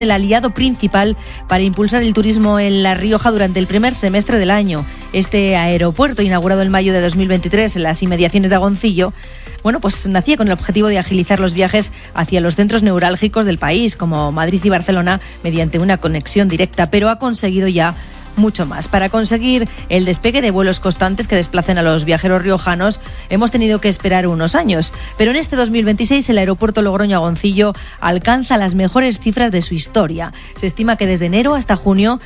el aliado principal para impulsar el turismo en La Rioja durante el primer semestre del año. Este aeropuerto, inaugurado en mayo de 2023 en las inmediaciones de Agoncillo, pues nacía con el objetivo de agilizar los viajes hacia los centros neurálgicos del país, como Madrid y Barcelona, mediante una conexión directa, pero ha conseguido ya mucho más. Para conseguir el despegue de vuelos constantes que desplacen a los viajeros riojanos, hemos tenido que esperar unos años. Pero en este 2026 el aeropuerto Logroño-Agoncillo alcanza las mejores cifras de su historia. Se estima que desde enero hasta junio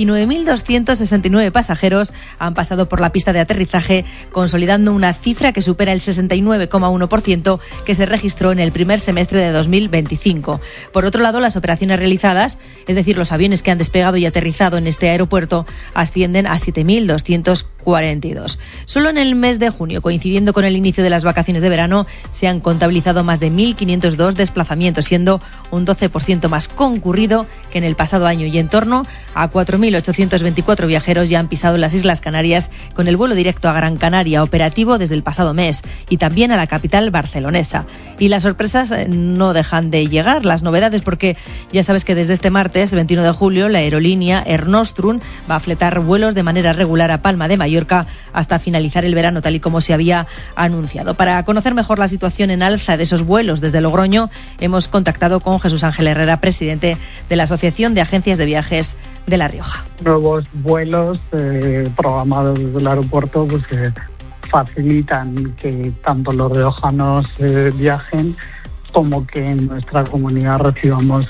19.269 pasajeros han pasado por la pista de aterrizaje, consolidando una cifra que supera el 69,1% que se registró en el primer semestre de 2025. Por otro lado, las operaciones realizadas, es decir, los aviones que han despegado y aterrizado en este aeropuerto, ascienden a 7.242. Solo en el mes de junio, coincidiendo con el inicio de las vacaciones de verano, se han contabilizado más de 1.502 desplazamientos, siendo un 12% más concurrido que en el pasado año, y en torno a 4.824 viajeros ya han pisado las Islas Canarias con el vuelo directo a Gran Canaria, operativo desde el pasado mes, y también a la capital barcelonesa. Y las sorpresas no dejan de llegar, las novedades, porque ya sabes que desde este martes, 21 de julio, la aerolínea Air Nostrum va a fletar vuelos de manera regular a Palma de Mallorca hasta finalizar el verano, tal y como se había anunciado. Para conocer mejor la situación en alza de esos vuelos desde Logroño, hemos contactado con Jesús Ángel Herrera, presidente de la Asociación de Agencias de Viajes de La Rioja. Nuevos vuelos programados desde el aeropuerto que facilitan que tanto los riojanos viajen como que en nuestra comunidad recibamos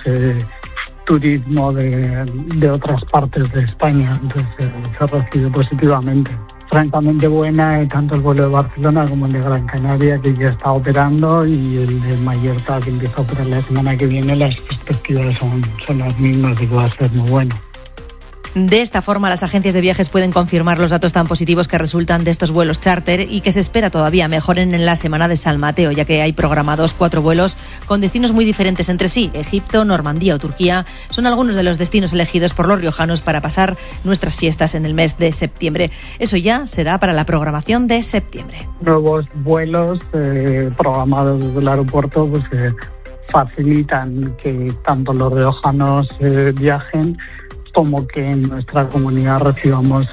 turismo de otras partes de España. Entonces se recibe positivamente. Francamente buena tanto el vuelo de Barcelona como el de Gran Canaria, que ya está operando, y el de Mallorca, que empieza a operar la semana que viene. Las perspectivas son las mismas y que va a ser muy bueno. De esta forma, las agencias de viajes pueden confirmar los datos tan positivos que resultan de estos vuelos charter, y que se espera todavía mejoren en la semana de San Mateo, ya que hay programados 4 vuelos con destinos muy diferentes entre sí. Egipto, Normandía o Turquía son algunos de los destinos elegidos por los riojanos para pasar nuestras fiestas en el mes de septiembre. Eso ya será para la programación de septiembre. Nuevos vuelos programados desde el aeropuerto que facilitan que tanto los riojanos viajen como que en nuestra comunidad recibamos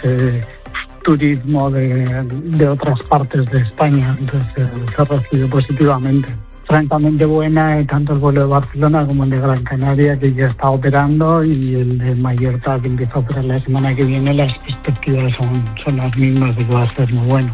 turismo de otras partes de España. Entonces se recibe positivamente. Francamente buena tanto el vuelo de Barcelona como el de Gran Canaria, que ya está operando, y el de Mallorca, que empieza a operar la semana que viene. Las perspectivas son las mismas y que va a ser muy bueno.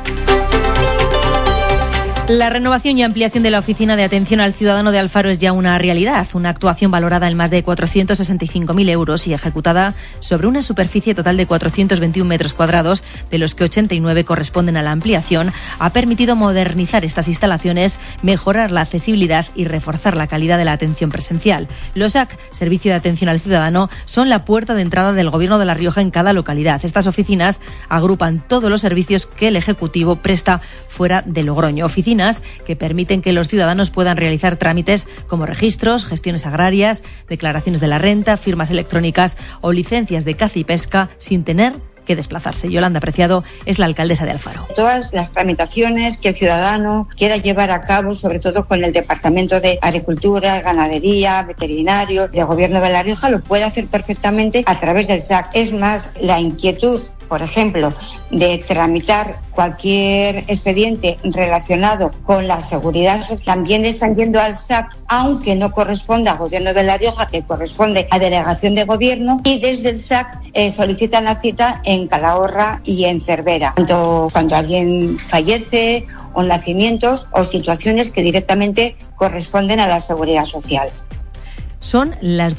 La renovación y ampliación de la Oficina de Atención al Ciudadano de Alfaro es ya una realidad, una actuación valorada en más de 465.000 euros y ejecutada sobre una superficie total de 421 metros cuadrados, de los que 89 corresponden a la ampliación. Ha permitido modernizar estas instalaciones, mejorar la accesibilidad y reforzar la calidad de la atención presencial. Los SAC, Servicio de Atención al Ciudadano, son la puerta de entrada del Gobierno de La Rioja en cada localidad. Estas oficinas agrupan todos los servicios que el Ejecutivo presta fuera de Logroño. Oficinas que permiten que los ciudadanos puedan realizar trámites como registros, gestiones agrarias, declaraciones de la renta, firmas electrónicas o licencias de caza y pesca sin tener que desplazarse. Yolanda Preciado es la alcaldesa de Alfaro. Todas las tramitaciones que el ciudadano quiera llevar a cabo, sobre todo con el Departamento de Agricultura, Ganadería, Veterinario, del Gobierno de La Rioja, lo puede hacer perfectamente a través del SAC. Es más, la inquietud, por ejemplo, de tramitar cualquier expediente relacionado con la seguridad social, también están yendo al SAC, aunque no corresponda al Gobierno de La Rioja, que corresponde a Delegación de Gobierno, y desde el SAC solicitan la cita en Calahorra y en Cervera, tanto cuando alguien fallece o nacimientos o situaciones que directamente corresponden a la seguridad social. Son las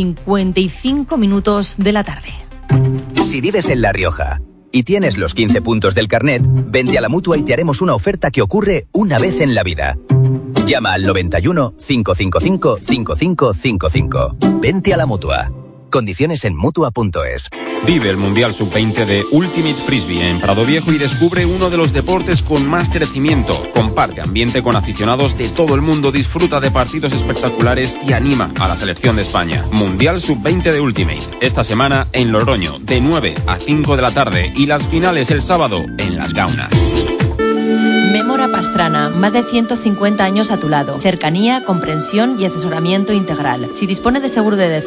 2:55 de la tarde. Si vives en La Rioja y tienes los 15 puntos del carnet, vente a la Mutua y te haremos una oferta que ocurre una vez en la vida. Llama al 91 555 5555. Vente a la Mutua. Condiciones en Mutua.es. Vive el Mundial Sub-20 de Ultimate Frisbee en Prado Viejo y descubre uno de los deportes con más crecimiento. Comparte ambiente con aficionados de todo el mundo, disfruta de partidos espectaculares y anima a la selección de España. Mundial Sub-20 de Ultimate. Esta semana en Logroño, de 9 a 5 de la tarde, y las finales el sábado en Las Gaunas. Memora Pastrana, más de 150 años a tu lado. Cercanía, comprensión y asesoramiento integral. Si dispone de seguro de